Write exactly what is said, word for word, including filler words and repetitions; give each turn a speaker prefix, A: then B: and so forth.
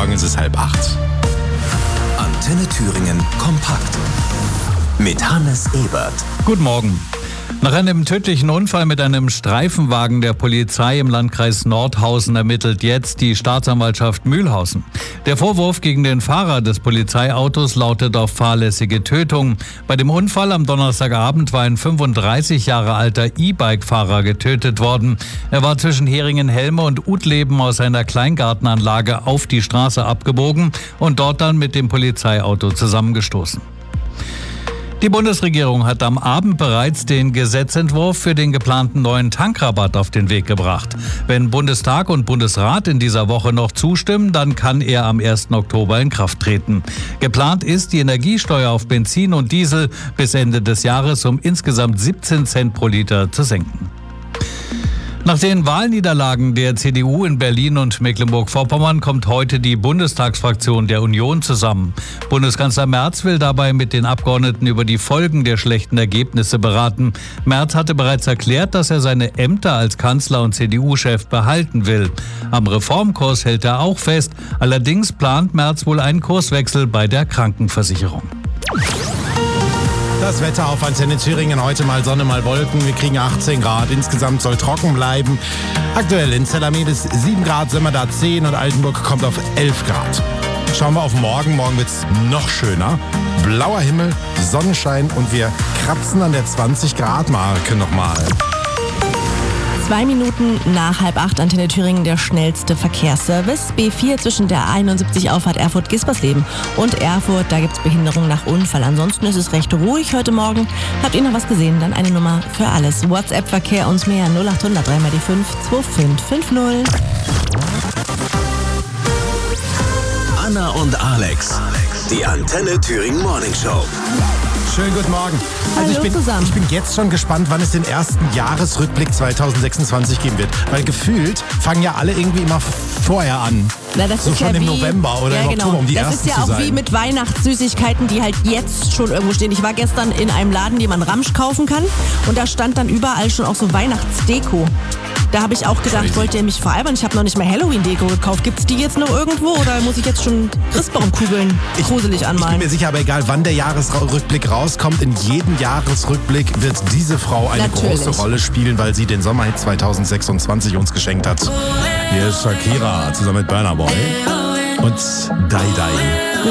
A: Morgen, es ist halb acht.
B: Antenne Thüringen kompakt mit Hannes Ebert.
C: Guten Morgen. Nach einem tödlichen Unfall mit einem Streifenwagen der Polizei im Landkreis Nordhausen ermittelt jetzt die Staatsanwaltschaft Mühlhausen. Der Vorwurf gegen den Fahrer des Polizeiautos lautet auf fahrlässige Tötung. Bei dem Unfall am Donnerstagabend war ein fünfunddreißig Jahre alter E-Bike-Fahrer getötet worden. Er war zwischen Heringen-Helme und Utleben aus einer Kleingartenanlage auf die Straße abgebogen und dort dann mit dem Polizeiauto zusammengestoßen. Die Bundesregierung hat am Abend bereits den Gesetzentwurf für den geplanten neuen Tankrabatt auf den Weg gebracht. Wenn Bundestag und Bundesrat in dieser Woche noch zustimmen, dann kann er am ersten Oktober in Kraft treten. Geplant ist, die Energiesteuer auf Benzin und Diesel bis Ende des Jahres um insgesamt siebzehn Cent pro Liter zu senken. Nach den Wahlniederlagen der C D U in Berlin und Mecklenburg-Vorpommern kommt heute die Bundestagsfraktion der Union zusammen. Bundeskanzler Merz will dabei mit den Abgeordneten über die Folgen der schlechten Ergebnisse beraten. Merz hatte bereits erklärt, dass er seine Ämter als Kanzler und C D U-Chef behalten will. Am Reformkurs hält er auch fest. Allerdings plant Merz wohl einen Kurswechsel bei der Krankenversicherung.
A: Das Wetter auf Antenne Thüringen, heute mal Sonne, mal Wolken. Wir kriegen achtzehn Grad, insgesamt soll trocken bleiben. Aktuell in Zellamedes sieben Grad, Sömmerda zehn und Altenburg kommt auf elf Grad. Schauen wir auf morgen, morgen wird's noch schöner. Blauer Himmel, Sonnenschein und wir kratzen an der zwanzig Grad Marke nochmal.
D: Zwei Minuten nach halb acht, Antenne Thüringen, der schnellste Verkehrsservice. B vier zwischen der einundsiebzig Auffahrt Erfurt-Gispersleben und Erfurt, da gibt es Behinderung nach Unfall. Ansonsten ist es recht ruhig heute Morgen. Habt ihr noch was gesehen? Dann eine Nummer für alles. WhatsApp-Verkehr uns mehr null acht hundert drei mal die fünf zwei fünf fünf null.
B: Anna und Alex, die Antenne Thüringen Morning Show.
A: Schönen guten Morgen. Also
D: Hallo
A: ich bin,
D: zusammen.
A: ich bin jetzt schon gespannt, wann es den ersten Jahresrückblick zweitausendsechsundzwanzig geben wird. Weil gefühlt fangen ja alle irgendwie immer vorher an.
D: Na, das
A: so
D: ist
A: schon
D: ja
A: im
D: wie,
A: November oder
D: ja,
A: im
D: genau.
A: Oktober, um die
D: das
A: Ersten
D: ist ja
A: zu
D: auch
A: sein.
D: wie mit Weihnachtssüßigkeiten, die halt jetzt schon irgendwo stehen. Ich war gestern in einem Laden, den man Ramsch kaufen kann. Und da stand dann überall schon auch so Weihnachtsdeko. Da habe ich auch gedacht,
A: Crazy.
D: wollt ihr mich veralbern? Ich habe noch nicht mal Halloween-Deko gekauft. Gibt es die jetzt noch irgendwo oder muss ich jetzt schon Christbaumkugeln gruselig
A: Ich bin
D: anmalen?
A: mir sicher, aber egal wann der Jahresrückblick rauskommt, in jedem Jahresrückblick wird diese Frau eine
D: Natürlich.
A: große Rolle spielen, weil sie den Sommerhit zweitausendsechsundzwanzig uns geschenkt hat. Hier ist Shakira zusammen mit Burna Boy und Dai Dai.